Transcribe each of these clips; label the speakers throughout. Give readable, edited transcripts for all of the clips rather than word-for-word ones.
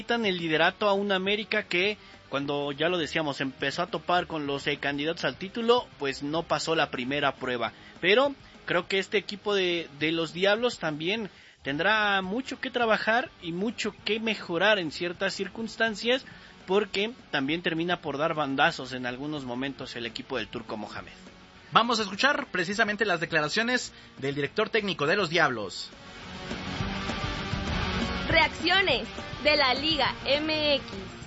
Speaker 1: quitan el liderato a un América que, cuando ya lo decíamos, empezó a topar con los candidatos al título, pues no pasó la primera prueba. Pero creo que este equipo de los Diablos también tendrá mucho que trabajar y mucho que mejorar en ciertas circunstancias, porque también termina por dar bandazos en algunos momentos el equipo del Turco Mohamed.
Speaker 2: Vamos a escuchar precisamente las declaraciones del director técnico de los Diablos.
Speaker 3: Reacciones de la Liga MX.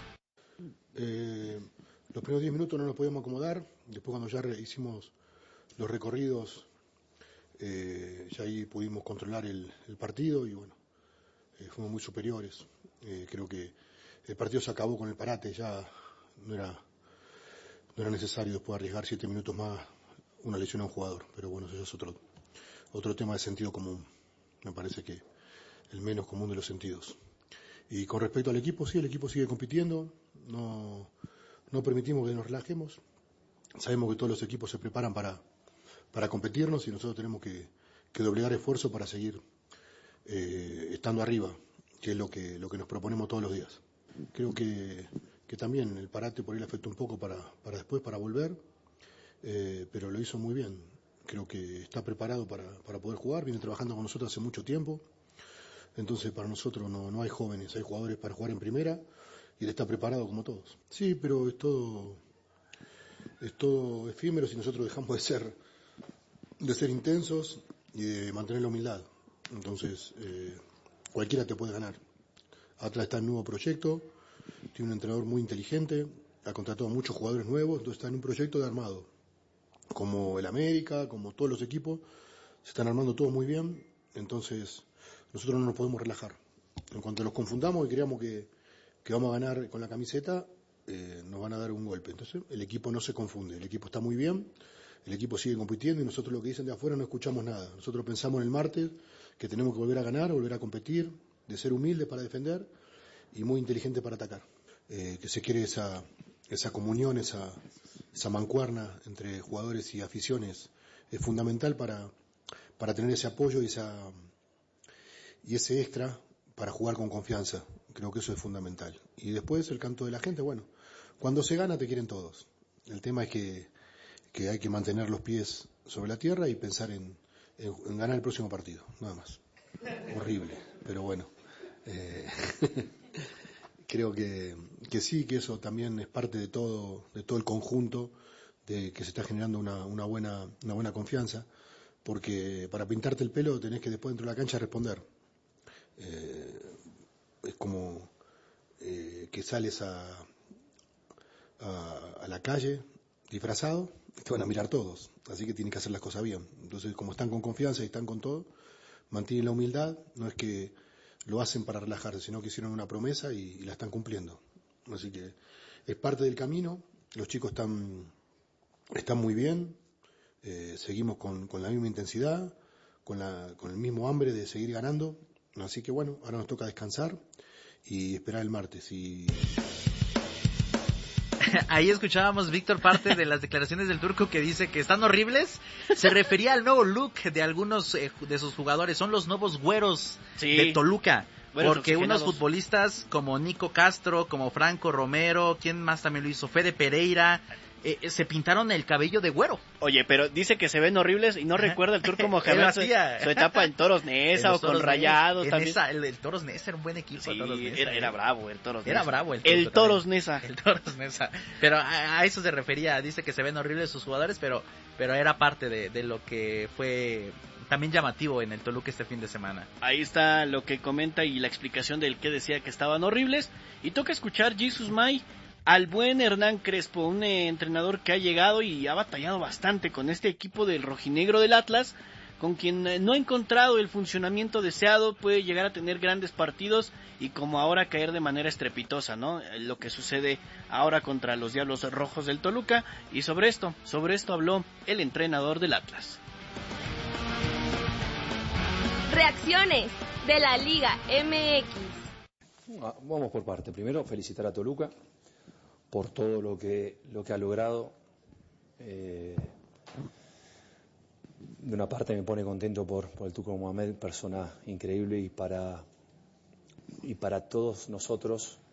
Speaker 4: Los primeros 10 minutos no nos podíamos acomodar. Después, cuando ya hicimos los recorridos, ya ahí pudimos controlar el partido y bueno, fuimos muy superiores. Creo que el partido se acabó con el parate, ya no era necesario después arriesgar 7 minutos más una lesión a un jugador, pero bueno, eso ya es otro tema de sentido común. Me parece que el menos común de los sentidos. Y con respecto al equipo, sí, el equipo sigue compitiendo, no permitimos que nos relajemos. Sabemos que todos los equipos se preparan para competirnos y nosotros tenemos que doblegar esfuerzo para seguir estando arriba, que es lo que nos proponemos todos los días. Creo que también el parate por ahí le afectó un poco para después, para volver, pero lo hizo muy bien. Creo que está preparado para poder jugar, viene trabajando con nosotros hace mucho tiempo. Entonces para nosotros no hay jóvenes, hay jugadores para jugar en primera y él está preparado como todos. Sí, pero es todo efímero si nosotros dejamos de ser intensos y de mantener la humildad. Entonces cualquiera te puede ganar. Atlas está en un nuevo proyecto, tiene un entrenador muy inteligente, ha contratado a muchos jugadores nuevos, entonces está en un proyecto de armado. Como el América, como todos los equipos, se están armando todo muy bien, entonces nosotros no nos podemos relajar. En cuanto los confundamos y creamos que vamos a ganar con la camiseta, nos van a dar un golpe. Entonces el equipo no se confunde, el equipo está muy bien, el equipo sigue compitiendo y nosotros lo que dicen de afuera no escuchamos nada. Nosotros pensamos en el martes que tenemos que volver a ganar, volver a competir, de ser humildes para defender y muy inteligente para atacar. Que se quiere esa comunión, esa mancuerna entre jugadores y aficiones es fundamental para tener ese apoyo y ese extra para jugar con confianza. Creo que eso es fundamental. Y después el canto de la gente, bueno, cuando se gana te quieren todos. El tema es que hay que mantener los pies sobre la tierra y pensar en ganar el próximo partido, nada más. Horrible, pero bueno. Creo que sí, que eso también es parte de todo el conjunto de que se está generando una buena confianza, porque para pintarte el pelo tenés que después dentro de la cancha responder. Es como que sales a la calle disfrazado, te van a mirar todos, así que tienen que hacer las cosas bien. Entonces, como están con confianza y están con todo, mantienen la humildad, no es que lo hacen para relajarse, sino que hicieron una promesa y la están cumpliendo. Así que es parte del camino, los chicos están muy bien, seguimos con la misma intensidad, con el mismo hambre de seguir ganando, así que bueno, ahora nos toca descansar y esperar el martes.
Speaker 2: Ahí escuchábamos, Víctor, parte de las declaraciones del Turco que dice que están horribles. Se refería al nuevo look de algunos de sus jugadores. Son los nuevos güeros de Toluca. Porque unos futbolistas como Nico Castro, como Franco Romero, ¿quién más también lo hizo? Fede Pereira, se pintaron el cabello de güero.
Speaker 1: Oye, pero dice que se ven horribles y no recuerda el Turco Mohamed su etapa en Toros Neza o con Rayados también.
Speaker 2: El Toros Neza era un buen equipo.
Speaker 1: Sí,
Speaker 2: Toros Neza,
Speaker 1: era bravo el Toros Neza.
Speaker 2: Era bravo
Speaker 1: el Toros Neza.
Speaker 2: El Toros Neza. Pero a eso se refería, dice que se ven horribles sus jugadores, pero era parte de lo que fue también llamativo en el Toluca este fin de semana.
Speaker 1: Ahí está lo que comenta y la explicación del que decía que estaban horribles. Y toca escuchar Jesus May al buen Hernán Crespo, un entrenador que ha llegado y ha batallado bastante con este equipo del rojinegro del Atlas, con quien no ha encontrado el funcionamiento deseado, puede llegar a tener grandes partidos y como ahora caer de manera estrepitosa, ¿no? Lo que sucede ahora contra los Diablos Rojos del Toluca, y sobre esto habló el entrenador del Atlas.
Speaker 3: Reacciones de la Liga MX.
Speaker 5: Vamos por parte. Primero, felicitar a Toluca por todo lo que ha logrado. De una parte me pone contento por el Turco Mohamed, persona increíble, y para todos nosotros